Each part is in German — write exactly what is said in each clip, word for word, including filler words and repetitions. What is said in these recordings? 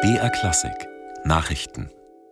B R Klassik Nachrichten.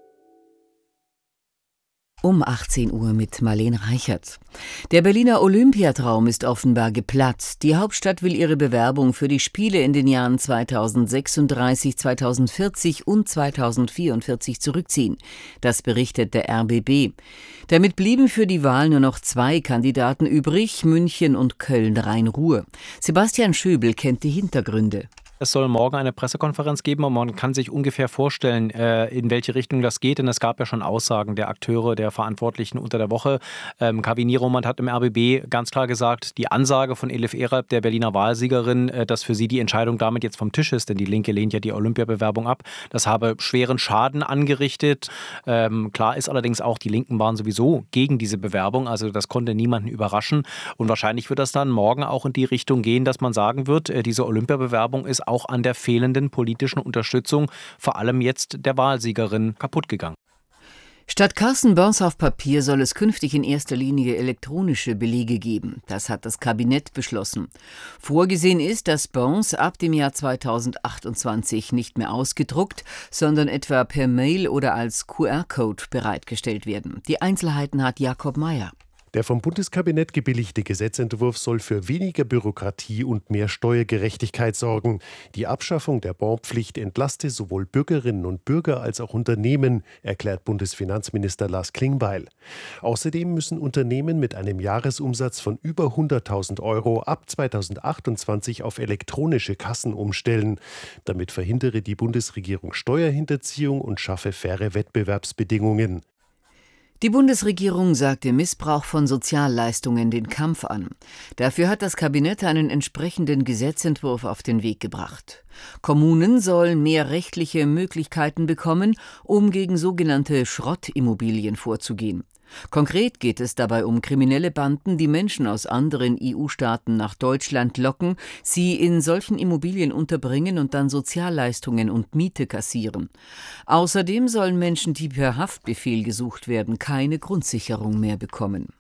Um achtzehn Uhr mit Marlene Reichert. Der Berliner Olympiatraum ist offenbar geplatzt. Die Hauptstadt will ihre Bewerbung für die Spiele in den Jahren zweitausendsechsunddreißig, zweitausendvierzig und zweitausendvierundvierzig zurückziehen. Das berichtet der R B B. Damit blieben für die Wahl nur noch zwei Kandidaten übrig, München und Köln-Rhein-Ruhr. Sebastian Schöbel kennt die Hintergründe. Es soll morgen eine Pressekonferenz geben und man kann sich ungefähr vorstellen, in welche Richtung das geht. Denn es gab ja schon Aussagen der Akteure, der Verantwortlichen unter der Woche. Kavi Nieromand hat im R B B ganz klar gesagt, die Ansage von Elif Eralp, der Berliner Wahlsiegerin, dass für sie die Entscheidung damit jetzt vom Tisch ist, denn die Linke lehnt ja die Olympiabewerbung ab, das habe schweren Schaden angerichtet. Klar ist allerdings auch, die Linken waren sowieso gegen diese Bewerbung, also das konnte niemanden überraschen. Und wahrscheinlich wird das dann morgen auch in die Richtung gehen, dass man sagen wird, diese Olympiabewerbung ist auch an der fehlenden politischen Unterstützung, vor allem jetzt der Wahlsiegerin, kaputt gegangen. Statt Carsten-Bons auf Papier soll es künftig in erster Linie elektronische Belege geben. Das hat das Kabinett beschlossen. Vorgesehen ist, dass Bons ab dem Jahr zweitausendachtundzwanzig nicht mehr ausgedruckt, sondern etwa per Mail oder als Q R-Code bereitgestellt werden. Die Einzelheiten hat Jakob Mayer. Der vom Bundeskabinett gebilligte Gesetzentwurf soll für weniger Bürokratie und mehr Steuergerechtigkeit sorgen. Die Abschaffung der Bonpflicht entlaste sowohl Bürgerinnen und Bürger als auch Unternehmen, erklärt Bundesfinanzminister Lars Klingbeil. Außerdem müssen Unternehmen mit einem Jahresumsatz von über hunderttausend Euro ab zweitausendachtundzwanzig auf elektronische Kassen umstellen. Damit verhindere die Bundesregierung Steuerhinterziehung und schaffe faire Wettbewerbsbedingungen. Die Bundesregierung sagt dem Missbrauch von Sozialleistungen den Kampf an. Dafür hat das Kabinett einen entsprechenden Gesetzentwurf auf den Weg gebracht. Kommunen sollen mehr rechtliche Möglichkeiten bekommen, um gegen sogenannte Schrottimmobilien vorzugehen. Konkret geht es dabei um kriminelle Banden, die Menschen aus anderen E U-Staaten nach Deutschland locken, sie in solchen Immobilien unterbringen und dann Sozialleistungen und Miete kassieren. Außerdem sollen Menschen, die per Haftbefehl gesucht werden, keine Grundsicherung mehr bekommen.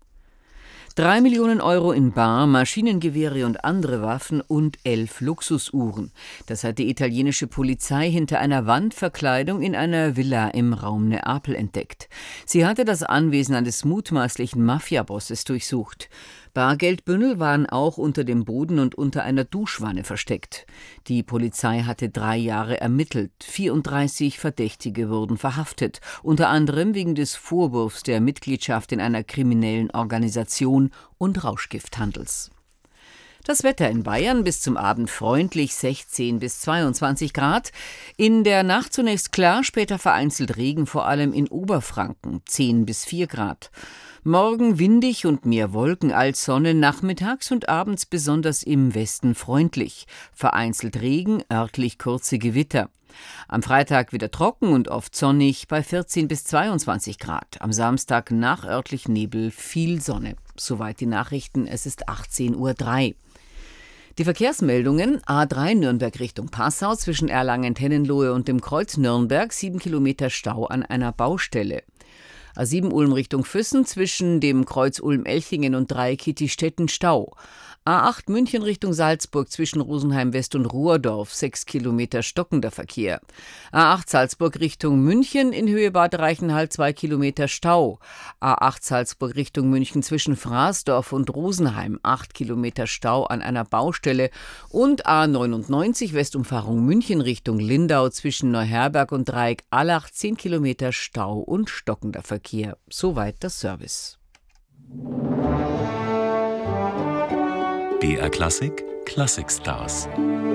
Drei Millionen Euro in Bar, Maschinengewehre und andere Waffen und elf Luxusuhren. Das hat die italienische Polizei hinter einer Wandverkleidung in einer Villa im Raum Neapel entdeckt. Sie hatte das Anwesen eines mutmaßlichen Mafiabosses durchsucht. Bargeldbündel waren auch unter dem Boden und unter einer Duschwanne versteckt. Die Polizei hatte drei Jahre ermittelt. vierunddreißig Verdächtige wurden verhaftet, unter anderem wegen des Vorwurfs der Mitgliedschaft in einer kriminellen Organisation und Rauschgifthandels. Das Wetter in Bayern bis zum Abend freundlich, sechzehn bis zweiundzwanzig Grad. In der Nacht zunächst klar, später vereinzelt Regen, vor allem in Oberfranken, zehn bis vier Grad. Morgen windig und mehr Wolken als Sonne, nachmittags und abends besonders im Westen freundlich. Vereinzelt Regen, örtlich kurze Gewitter. Am Freitag wieder trocken und oft sonnig bei vierzehn bis zweiundzwanzig Grad. Am Samstag nachörtlich Nebel, viel Sonne. Soweit die Nachrichten, es ist achtzehn Uhr drei. Die Verkehrsmeldungen: A drei Nürnberg Richtung Passau zwischen Erlangen-Tennenlohe und dem Kreuz Nürnberg, sieben Kilometer Stau an einer Baustelle. A sieben Ulm Richtung Füssen zwischen dem Kreuz Ulm-Elchingen und Dreieck-Kittistetten Stau. A acht München Richtung Salzburg zwischen Rosenheim West und Ruhrdorf, sechs Kilometer stockender Verkehr. A acht Salzburg Richtung München in Höhe Bad Reichenhall, zwei Kilometer Stau. A acht Salzburg Richtung München zwischen Fraßdorf und Rosenheim, acht Kilometer Stau an einer Baustelle. Und A neunundneunzig Westumfahrung München Richtung Lindau zwischen Neuherberg und Dreieck Allach, zehn Kilometer Stau und stockender Verkehr. Soweit das Service. B R Klassik Classic Stars.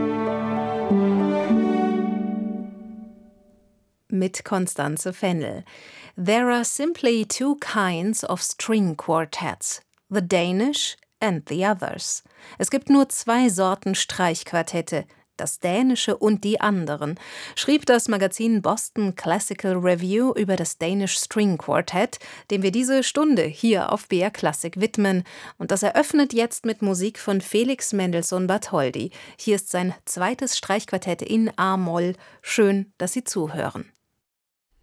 Mit Constanze Fennel. There are simply two kinds of string quartets, the Danish and the others. Es gibt nur zwei Sorten Streichquartette, das dänische und die anderen, schrieb das Magazin Boston Classical Review über das Danish String Quartet, dem wir diese Stunde hier auf B R Klassik widmen. Und das eröffnet jetzt mit Musik von Felix Mendelssohn Bartholdy. Hier ist sein zweites Streichquartett in A-Moll. Schön, dass Sie zuhören.